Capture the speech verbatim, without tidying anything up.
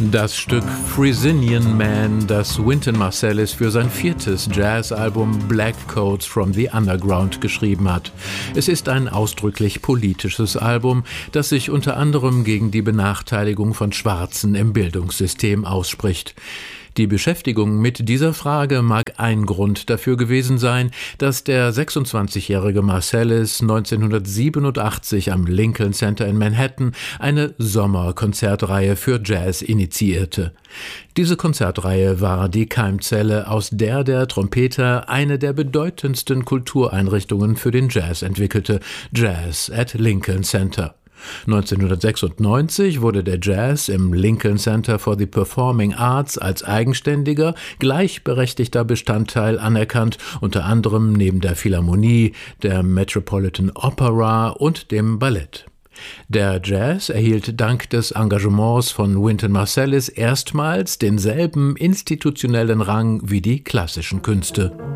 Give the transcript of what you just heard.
Das Stück Frisian Man, das Wynton Marsalis für sein viertes Jazzalbum Black Coats from the Underground geschrieben hat. Es ist ein ausdrücklich politisches Album, das sich unter anderem gegen die Benachteiligung von Schwarzen im Bildungssystem ausspricht. Die Beschäftigung mit dieser Frage mag ein Grund dafür gewesen sein, dass der sechsundzwanzigjährige Marsalis neunzehnhundertsiebenundachtzig am Lincoln Center in Manhattan eine Sommerkonzertreihe für Jazz initiierte. Diese Konzertreihe war die Keimzelle, aus der der Trompeter eine der bedeutendsten Kultureinrichtungen für den Jazz entwickelte, Jazz at Lincoln Center. neunzehnhundertsechsundneunzig wurde der Jazz im Lincoln Center for the Performing Arts als eigenständiger, gleichberechtigter Bestandteil anerkannt, unter anderem neben der Philharmonie, der Metropolitan Opera und dem Ballett. Der Jazz erhielt dank des Engagements von Wynton Marsalis erstmals denselben institutionellen Rang wie die klassischen Künste.